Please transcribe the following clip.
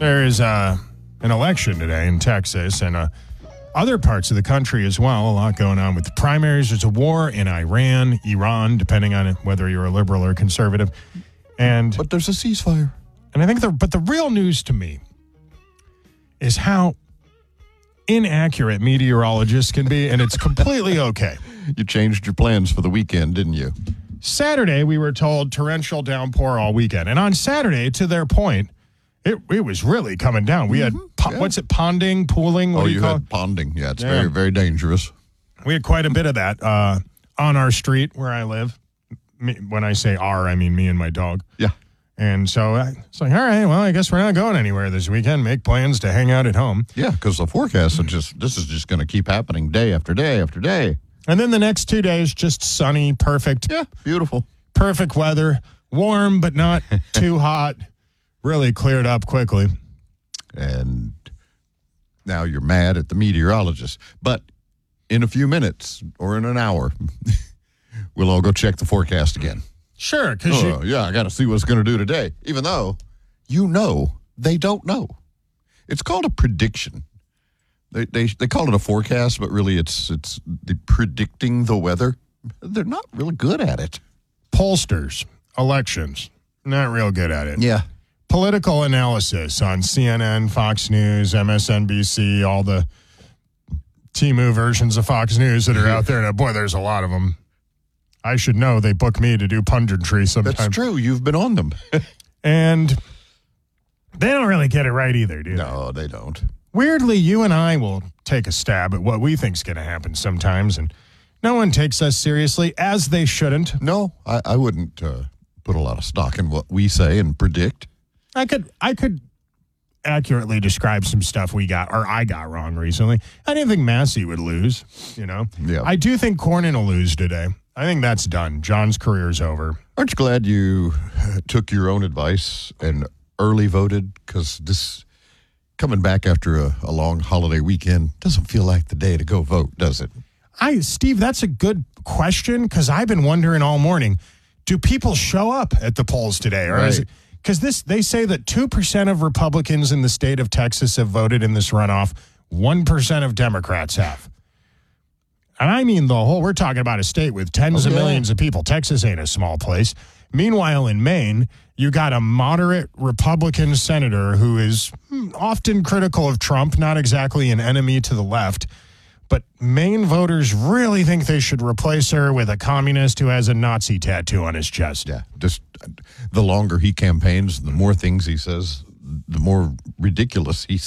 There is an election today in Texas and other parts of the country as well. A lot going on with the primaries. There's a war in Iran, depending on whether you're a liberal or conservative. But there's a ceasefire. And I think the real news to me is how inaccurate meteorologists can be, and it's completely okay. You changed your plans for the weekend, didn't you? Saturday, we were told torrential downpour all weekend. And on Saturday, to their point, it was really coming down. We had, what's it, ponding, pooling? What do you call it? Ponding. Yeah, it's very, very dangerous. We had quite a bit of that on our street where I live. When I say our, I mean me and my dog. Yeah. And so it's like, all right, well, I guess we're not going anywhere this weekend. Make plans to hang out at home. Yeah, because the forecast this is just going to keep happening day after day after day. And then the next 2 days, just sunny, perfect. Yeah, beautiful. Perfect weather. Warm, but not too hot. Really cleared up quickly. And now you're mad at the meteorologist. But in a few minutes or in an hour, we'll all go check the forecast again. Sure. I got to see what it's going to do today. Even though, they don't know. It's called a prediction. They call it a forecast, but really it's the predicting the weather. They're not really good at it. Pollsters, elections, not real good at it. Yeah. Political analysis on CNN, Fox News, MSNBC, all the Temu versions of Fox News that are out there. And boy, there's a lot of them. I should know. They book me to do punditry sometimes. That's true. You've been on them. And they don't really get it right either, do they? No, they don't. Weirdly, you and I will take a stab at what we think's going to happen sometimes, and no one takes us seriously, as they shouldn't. No, I wouldn't put a lot of stock in what we say and predict. I could accurately describe some stuff I got wrong recently. I didn't think Massey would lose, Yeah. I do think Cornyn will lose today. I think that's done. John's career's over. Aren't you glad you took your own advice and early voted? Because this coming back after a long holiday weekend doesn't feel like the day to go vote, does it? Steve, that's a good question, because I've been wondering all morning, do people show up at the polls today? Or is it, because they say that 2% of Republicans in the state of Texas have voted in this runoff, 1% of Democrats have. And I mean we're talking about a state with tens of millions of people. Texas ain't a small place. Meanwhile, in Maine, you got a moderate Republican senator who is often critical of Trump, not exactly an enemy to the left. But Maine voters really think they should replace her with a communist who has a Nazi tattoo on his chest. Yeah, just the longer he campaigns, the more things he says, the more ridiculous he